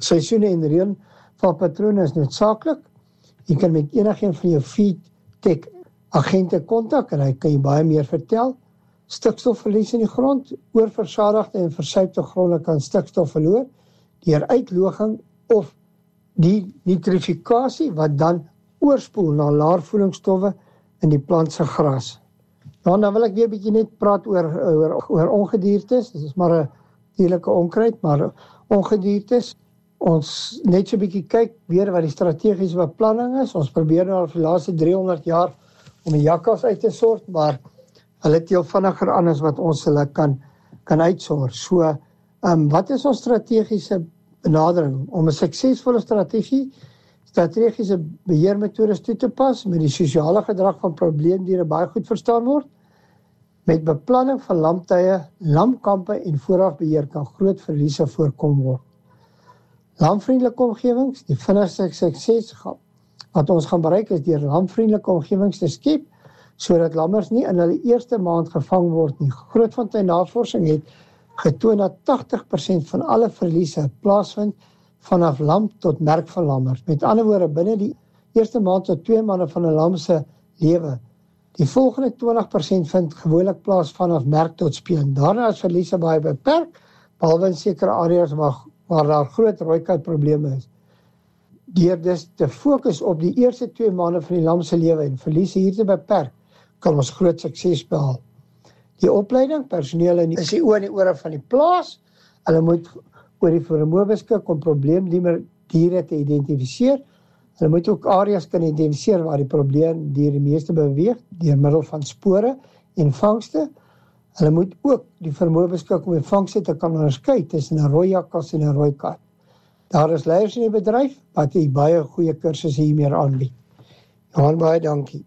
seisoene en reënvalpatrone is noodsaaklik. Jy kan met enigeen van jou feedtech agente kontak en hy kan jy baie meer vertel. Stikstofverlies in die grond, oorversadigde en versuipte gronde kan stikstof verloor deur uitloging of die nitrifikasie wat dan oorspoel na laer voedingsstowwe in die plant se gras. Nou, dan wil ek weer 'n bietjie net praat oor ongediertes. Dit is maar 'n dierlike onkruid, maar ongediertes. Ons net so 'n bietjie kyk weer wat die strategiese beplanning is. Ons probeer nou al vir die laaste 300 jaar om die jakkals uit te sort, maar hulle het heel vinniger aan as wat ons hulle kan uitsort. So, wat is ons strategiese benadering? Om 'n suksesvolle strategiese beheermetodes toe te pas, met die sosiale gedrag van probleemdiere baie goed verstaan word, met beplanning van lamtye, lamkampe en voorafbeheer kan groot verliese voorkom word. Lamvriendelike omgewings, die vinnigste sukses wat ons gaan bereik is deur lamvriendelike omgewings te skep, sodat lammers nie in hulle eerste maand gevang word nie. Grootfontein navorsing het getoon dat 80% van alle verliese plaasvind vanaf lam tot merk van lammers. Met ander woorde, binne die eerste maand tot 2 maande van 'n lam se lewe. Die volgende 20% vind gewoonlik plaas vanaf merk tot speen. Daarna is verliese baie beperk, behalwe in sekere areas waar daar groot rooikruid probleme is. Deur dus te fokus op die eerste 2 maande van die lam se lewe en verliese hier te beperk, kan ons groot sukses behaal. Die opleiding, personeel is die oë en die ore van die plaas. Hulle moet oor die vermoë beskik om probleemdiere te identifiseer. Hulle moet ook areas kan identifiseer waar die probleemdiere die meeste beweeg, deur middel van spore en vangste. Hulle moet ook die vermoë beskik om die vangste te kan onderskei tussen 'n rooi jakkals en 'n rooi kat. Daar is leiers in die bedryf wat baie goeie kursusse hiermee aanbied. Johan, baie dankie.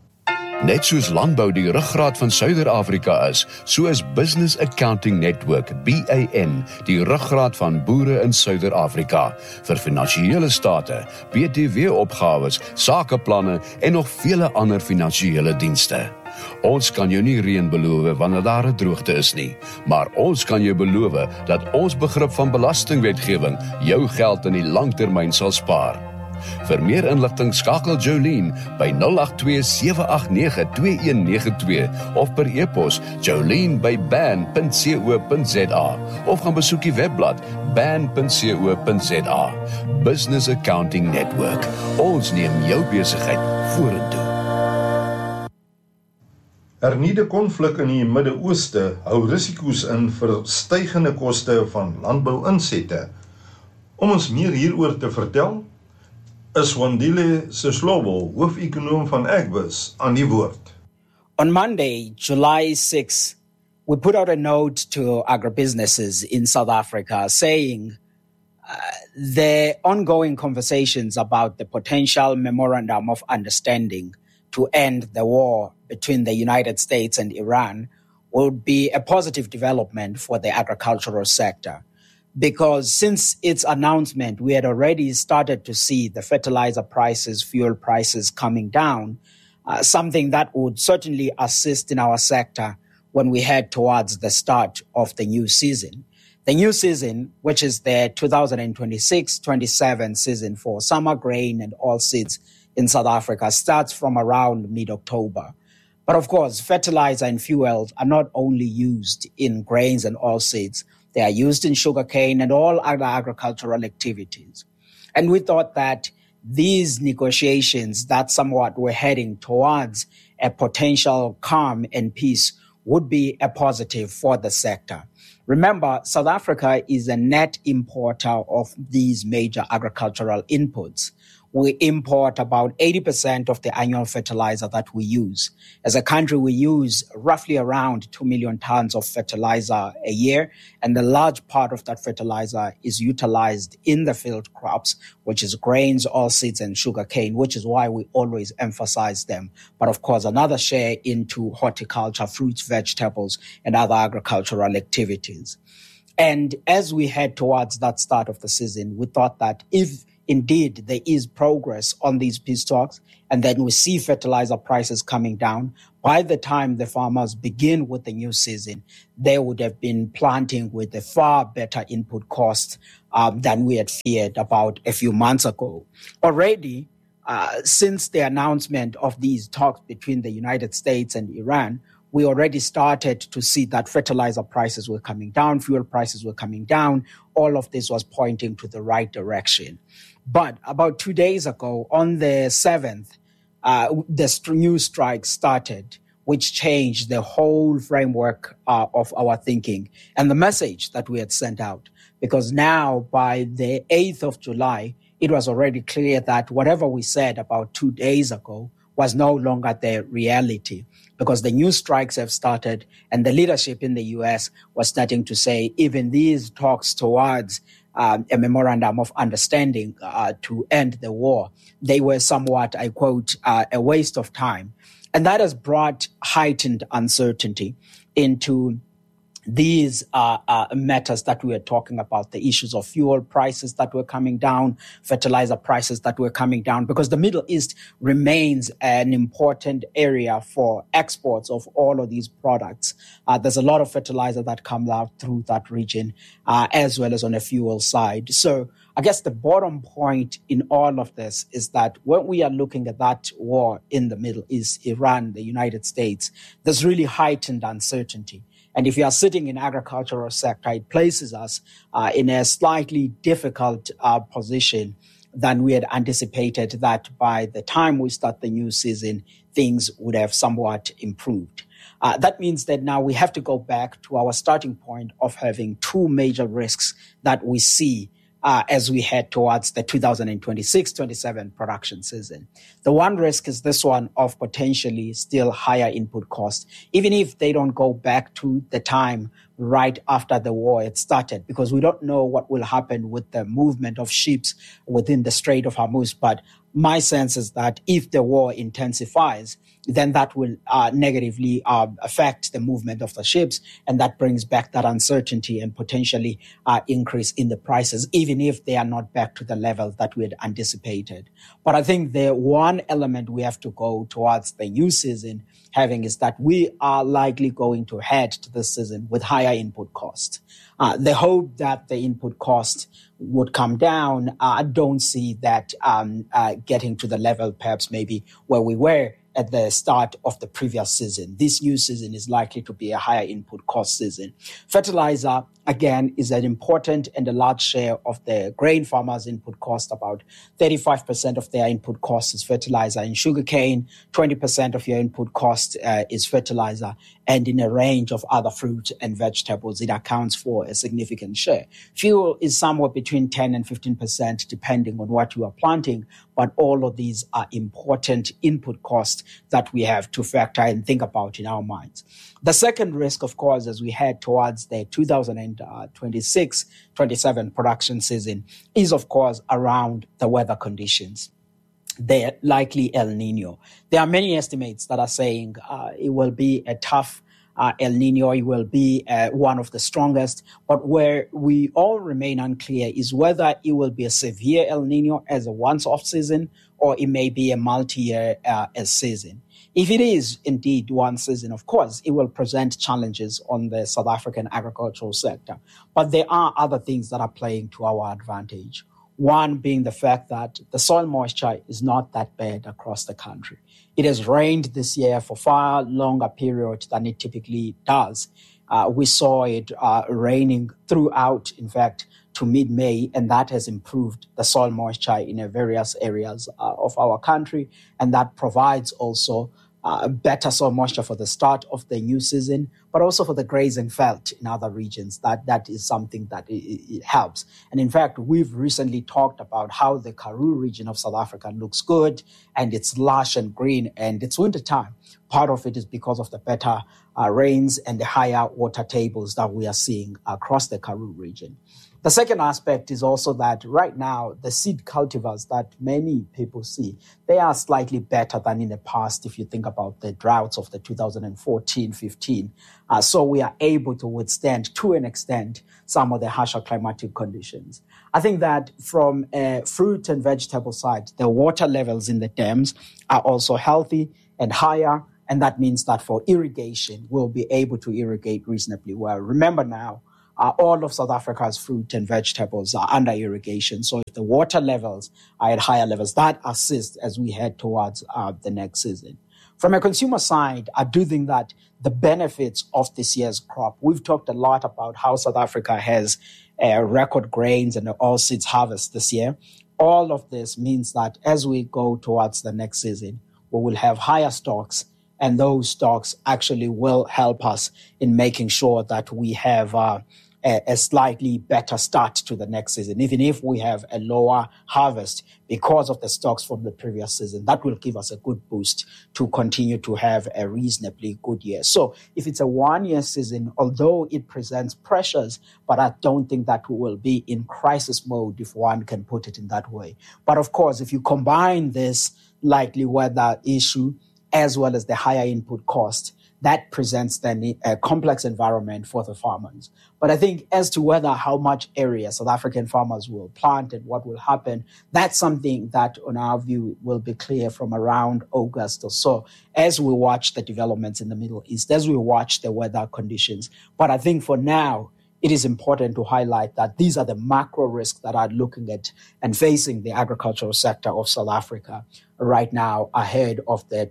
Net soos landbou die ruggraat van Suider-Afrika is, so is Business Accounting Network, BAN, die ruggraat van boere in Suider-Afrika, vir finansiële state, BTW-opgawes, sakeplanne en nog vele ander finansiële dienste. Ons kan jou nie reën beloof wanneer daar 'n droogte is nie, maar ons kan jou beloof dat ons begrip van belastingwetgewing jou geld in die langtermyn sal spaar. Vir meer inligting skakel Jolene by 082-789-2192 of per e-pos jolene@ban.co.za of gaan besoek die webblad ban.co.za. Business Accounting Network. Ons neem jou besigheid vorentoe. Hernieude konflik in die Midde-Ooste hou risiko's in vir stygende koste van landbouinsette. Om ons meer hieroor te vertel, is Wandile Seslobo, hoof-ekonoom van Agbus, aan die woord. On Monday, July 6, we put out a note to agribusinesses in South Africa saying the ongoing conversations about the potential memorandum of understanding to end the war between the United States and Iran will be a positive development for the agricultural sector. Because since its announcement, we had already started to see the fertilizer prices, fuel prices coming down, something that would certainly assist in our sector when we head towards the start of the new season. The new season, which is the 2026-27 season for summer grain and oilseeds in South Africa, starts from around mid-October. But of course, fertilizer and fuels are not only used in grains and oilseeds, they are used in sugarcane and all other agricultural activities. And we thought that these negotiations that somewhat were heading towards a potential calm and peace would be a positive for the sector. Remember, South Africa is a net importer of these major agricultural inputs. We import about 80% of the annual fertilizer that we use. As a country, we use roughly around 2 million tons of fertilizer a year, and a large part of that fertilizer is utilized in the field crops, which is grains, oilseeds, and sugarcane, which is why we always emphasize them. But of course, another share into horticulture, fruits, vegetables, and other agricultural activities. And as we head towards that start of the season, we thought that if indeed there is progress on these peace talks, and then we see fertilizer prices coming down, by the time the farmers begin with the new season, they would have been planting with a far better input cost than we had feared about a few months ago. Already, since the announcement of these talks between the United States and Iran, we already started to see that fertilizer prices were coming down, fuel prices were coming down. All of this was pointing to the right direction. But about 2 days ago, on the 7th, the new strike started, which changed the whole framework of our thinking and the message that we had sent out. Because now, by the 8th of July, it was already clear that whatever we said about 2 days ago was no longer the reality, because the new strikes have started and the leadership in the U.S. was starting to say even these talks towards a memorandum of understanding to end the war, they were somewhat, I quote, a waste of time. And that has brought heightened uncertainty into these matters that we are talking about, the issues of fuel prices that were coming down, fertilizer prices that were coming down, because the Middle East remains an important area for exports of all of these products. There's a lot of fertilizer that comes out through that region, as well as on the fuel side. So I guess the bottom point in all of this is that when we are looking at that war in the Middle East, Iran, the United States, there's really heightened uncertainty. And if you are sitting in agricultural sector, it places us in a slightly difficult position than we had anticipated, that by the time we start the new season, things would have somewhat improved. That means that now we have to go back to our starting point of having two major risks that we see as we head towards the 2026-27 production season. The one risk is this one of potentially still higher input costs, even if they don't go back to the time right after the war had started, because we don't know what will happen with the movement of ships within the Strait of Hormuz. But my sense is that if the war intensifies, then that will negatively affect the movement of the ships, and that brings back that uncertainty and potentially increase in the prices, even if they are not back to the level that we had anticipated. But I think the one element we have to go towards the new season having is that we are likely going to head to this season with higher input costs. The hope that the input cost would come down, I don't see that getting to the level perhaps maybe where we were at the start of the previous season. This new season is likely to be a higher input cost season. Fertilizer, again, is an important and a large share of the grain farmers' input cost. About 35% of their input cost is fertilizer. In sugarcane, 20% of your input cost is fertilizer. And in a range of other fruit and vegetables, it accounts for a significant share. Fuel is somewhere between 10 and 15%, depending on what you are planting. But all of these are important input costs that we have to factor and think about in our minds. The second risk, of course, as we head towards the 2026-27 production season is, of course, around the weather conditions. They're likely El Nino. There are many estimates that are saying it will be a tough El Nino. It will be one of the strongest. But where we all remain unclear is whether it will be a severe El Nino as a once-off season, or it may be a multi-year season. If it is indeed one season, of course, it will present challenges on the South African agricultural sector. But there are other things that are playing to our advantage. One being the fact that the soil moisture is not that bad across the country. It has rained this year for far longer period than it typically does. We saw it raining throughout, in fact, to mid-May, and that has improved the soil moisture in various areas of our country, and that provides also better soil moisture for the start of the new season, but also for the grazing felt in other regions. That is something that it helps. And in fact, we've recently talked about how the Karoo region of South Africa looks good, and it's lush and green, and it's winter time. Part of it is because of the better rains and the higher water tables that we are seeing across the Karoo region. The second aspect is also that right now, the seed cultivars that many people see, they are slightly better than in the past if you think about the droughts of the 2014-15. So we are able to withstand, to an extent, some of the harsher climatic conditions. I think that from a fruit and vegetable side, the water levels in the dams are also healthy and higher, and that means that for irrigation, we'll be able to irrigate reasonably well. Remember now, all of South Africa's fruit and vegetables are under irrigation. So if the water levels are at higher levels, that assists as we head towards the next season. From a consumer side, I do think that the benefits of this year's crop, we've talked a lot about how South Africa has record grains and oilseeds harvest this year. All of this means that as we go towards the next season, we will have higher stocks, and those stocks actually will help us in making sure that we have a slightly better start to the next season. Even if we have a lower harvest because of the stocks from the previous season, that will give us a good boost to continue to have a reasonably good year. So if it's a one-year season, although it presents pressures, but I don't think that we will be in crisis mode, if one can put it in that way. But of course, if you combine this likely weather issue as well as the higher input cost, that presents then a complex environment for the farmers. But I think as to how much area South African farmers will plant and what will happen, that's something that, on our view, will be clear from around August or so, as we watch the developments in the Middle East, as we watch the weather conditions. But I think for now, it is important to highlight that these are the macro risks that are looking at and facing the agricultural sector of South Africa right now ahead of the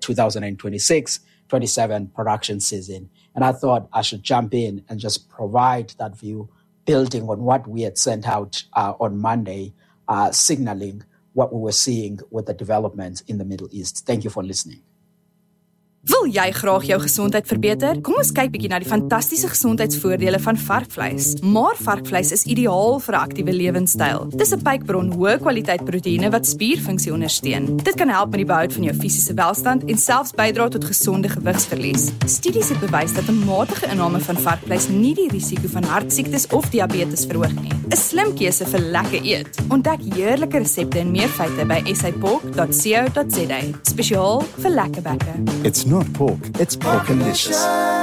2026-27 production season. And I thought I should jump in and just provide that view, building on what we had sent out on Monday, signaling what we were seeing with the developments in the Middle East. Thank you for listening. Wil jy graag jou gesondheid verbeter? Kom ons kyk bietjie na die fantastiese gesondheidsvoordele van varkvleis. Maar varkvleis is ideaal vir 'n aktiewe lewenstyl. Dis 'n pykbron hoë kwaliteit proteïene wat spierfunksie ondersteun. Dit kan help met die behoud van jou fisiese welstand en selfs bydra tot gesonde gewigsverlies. Studies het bewys dat 'n matige inname van varkvleis nie die risiko van hartsiektes of diabetes verhoog nie. 'n Slim keuse vir lekker eet. Ontdek heerlike resepte en meer feite by sapork.co.za. Spesiaal vir lekker bekke. It's not pork, it's porkalicious.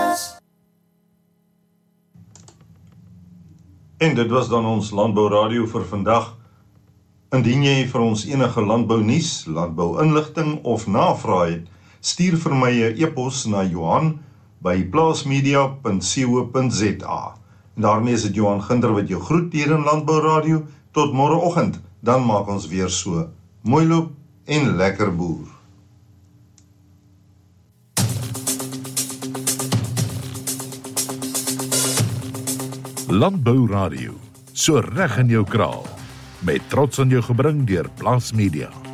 En dit was dan ons Landbou Radio vir vandag. Indien jy vir ons enige landbou nuus, landbou inligting of navrae het, stuur vir my 'n e-pos na Johan@plaasmedia.co.za. En daarmee is dit Johan Ginder wat jou groet hier in Landbou Radio. Tot môreoggend, dan maak ons weer so. Mooi loop en lekker boer. Landbou Radio, so reg in jou kraal, met trots aan jou gebring deur Plaas Media.